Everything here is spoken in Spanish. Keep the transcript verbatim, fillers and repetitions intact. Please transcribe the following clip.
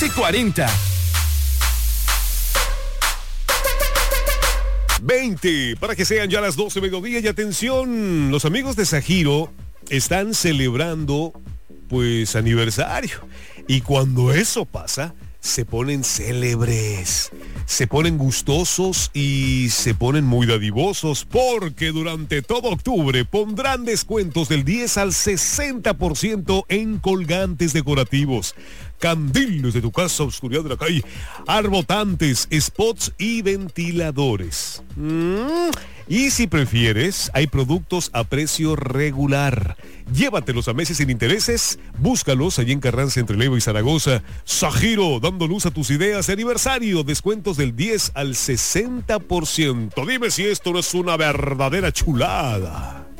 cuarenta. veinte, para que sean ya las doce de mediodía. Y atención, los amigos de Sajiro están celebrando, pues, aniversario. Y cuando eso pasa, se ponen célebres, se ponen gustosos y se ponen muy dadivosos, porque durante todo octubre pondrán descuentos del diez al sesenta por ciento en colgantes decorativos, candiles de tu casa, oscuridad de la calle, arbotantes, spots y ventiladores. Mm. Y si prefieres, hay productos a precio regular. Llévatelos a meses sin intereses. Búscalos allí en Carranza, entre Leiva y Zaragoza. Sajiro, dando luz a tus ideas de aniversario. Descuentos del diez al sesenta por ciento. Dime si esto no es una verdadera chulada.